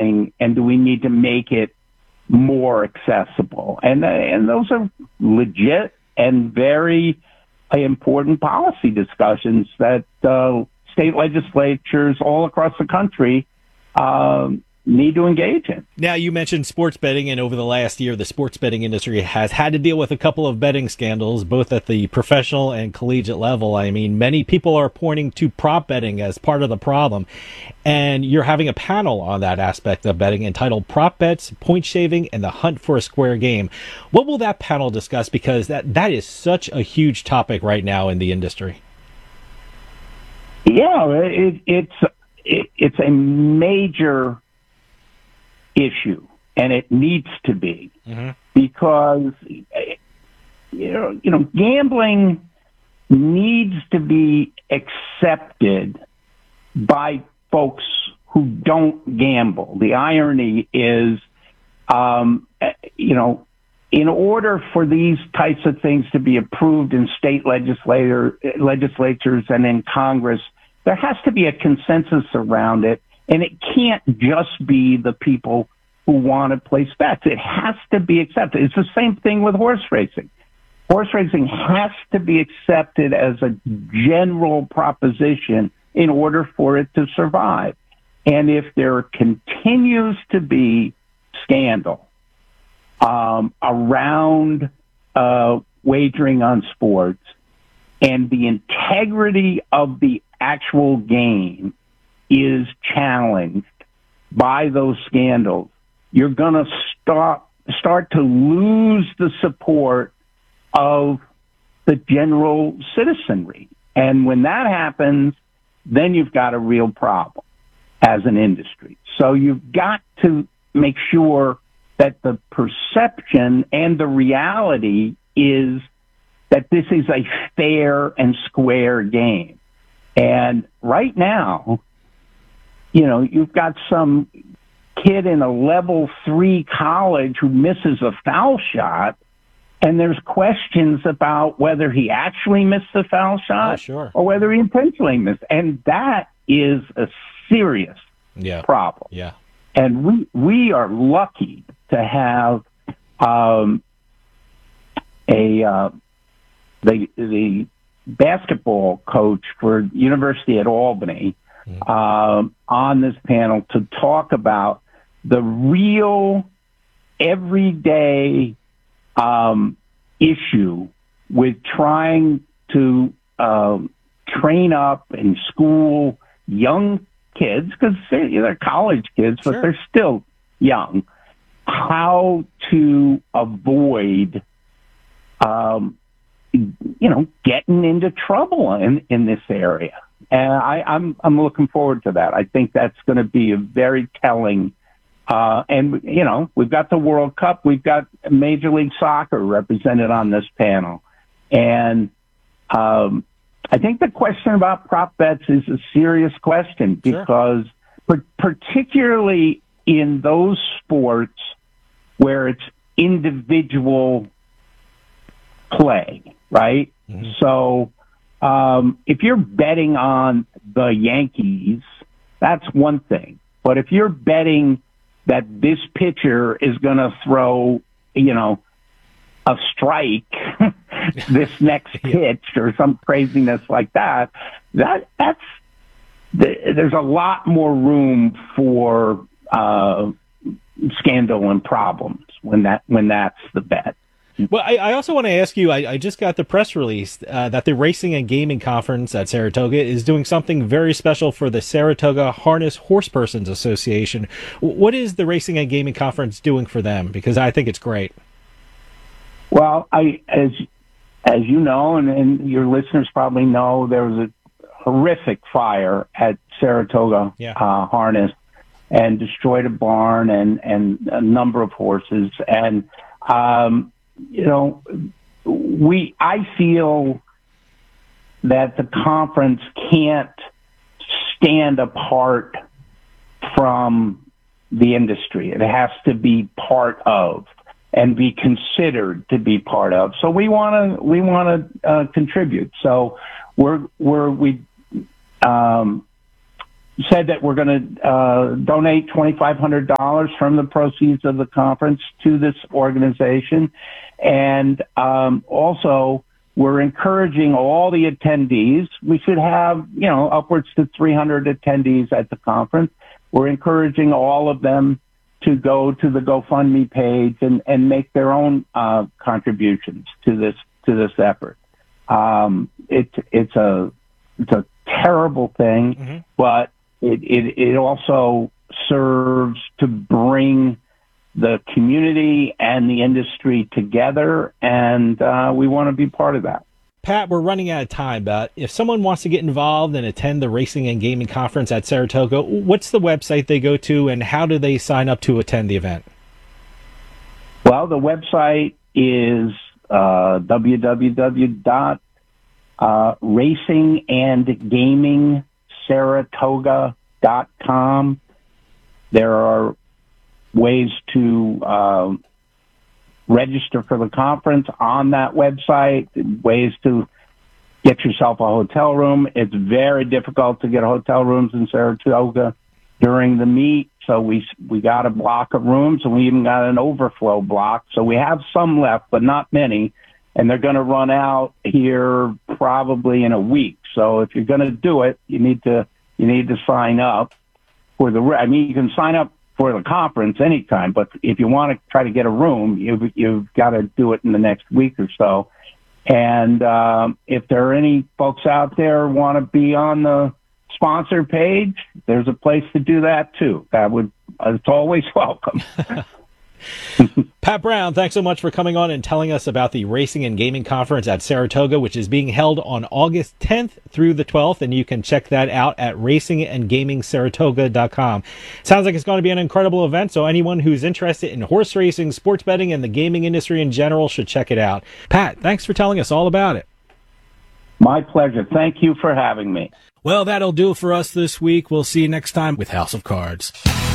gambling, and do we need to make it more accessible? And those are legit and very important policy discussions that state legislatures all across the country need to engage in. Now, you mentioned sports betting, and over the last year, the sports betting industry has had to deal with a couple of betting scandals, both at the professional and collegiate level. I mean, many people are pointing to prop betting as part of the problem, and you're having a panel on that aspect of betting entitled Prop Bets, Point Shaving, and the Hunt for a Square Game. What will that panel discuss? Because that is such a huge topic right now in the industry. Yeah, it's a major issue, and it needs to be, because gambling needs to be accepted by folks who don't gamble. The irony is, in order for these types of things to be approved in state legislatures and in Congress, there has to be a consensus around it. And it can't just be the people who want to place bets. It has to be accepted. It's the same thing with horse racing. Horse racing has to be accepted as a general proposition in order for it to survive. And if there continues to be scandal around wagering on sports, and the integrity of the actual game is challenged by those scandals, you're going to start to lose the support of the general citizenry. And when that happens, then you've got a real problem as an industry. So you've got to make sure that the perception and the reality is that this is a fair and square game. And right now, you've got some kid in a level 3 college who misses a foul shot, and there's questions about whether he actually missed the foul shot or whether he intentionally missed. And that is a serious problem. Yeah. And we are lucky to have the basketball coach for University at Albany on this panel to talk about the real everyday issue with trying to train up and school young kids, because they're college kids, but they're still young, how to avoid getting into trouble in this area. And I'm looking forward to that. I think that's going to be a very telling. And we've got the World Cup, we've got Major League Soccer represented on this panel, and I think the question about prop bets is a serious question because, particularly in those sports where it's individual play, right? Mm-hmm. So if you're betting on the Yankees, that's one thing. But if you're betting that this pitcher is going to throw, a strike this next pitch or some craziness like that, there's a lot more room for scandal and problems when that's the bet. Well, I also want to ask you, I just got the press release that the Racing and Gaming Conference at Saratoga is doing something very special for the Saratoga Harness Horsepersons Association. What is the Racing and Gaming Conference doing for them? Because I think it's great. Well, as you know, and your listeners probably know, there was a horrific fire at Saratoga Harness and destroyed a barn and a number of horses. And I feel that the conference can't stand apart from the industry. It has to be part of and be considered to be part of. So we want to contribute. So we said that we're going to donate $2,500 from the proceeds of the conference to this organization. And also, we're encouraging all the attendees. We should have, upwards to 300 attendees at the conference. We're encouraging all of them to go to the GoFundMe page and make their own contributions to this effort. It's a terrible thing, mm-hmm. but it also serves to bring the community and the industry together, and we want to be part of that. Pat, we're running out of time, but if someone wants to get involved and attend the Racing and Gaming Conference at Saratoga, what's the website they go to, and how do they sign up to attend the event? Well, the website is www.racingandgamingsaratoga.com. There are ways to register for the conference on that website, ways to get yourself a hotel room. It's very difficult to get hotel rooms in Saratoga during the meet, so we got a block of rooms, and we even got an overflow block. So we have some left, but not many, and they're going to run out here probably in a week. So if you're going to do it, you need to sign up for you can sign up for the conference anytime, but if you want to try to get a room, you've got to do it in the next week or so. And if there are any folks out there who want to be on the sponsor page, there's a place to do that too. It's always welcome. Pat Brown, thanks so much for coming on and telling us about the Racing and Gaming Conference at Saratoga, which is being held on August 10th through the 12th, and you can check that out at racingandgamingsaratoga.com. Sounds like it's going to be an incredible event, so anyone who's interested in horse racing, sports betting, and the gaming industry in general should check it out. Pat, thanks for telling us all about it. My pleasure. Thank you for having me. Well, that'll do it for us this week. We'll see you next time with House of Cards.